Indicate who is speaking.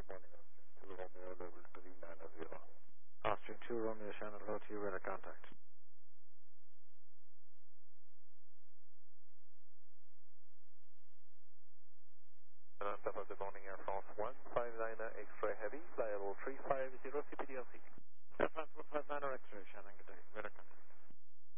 Speaker 1: Morning, Austin 2 Romeo, level 390.
Speaker 2: Austin 2 Romeo, Shannon, low to you, radar contact.
Speaker 1: And on top of the morning, Air France 159 X-ray heavy, flyable 350 CPDLC.
Speaker 2: Air France 159 X-ray, Shannon, good day, radar contact.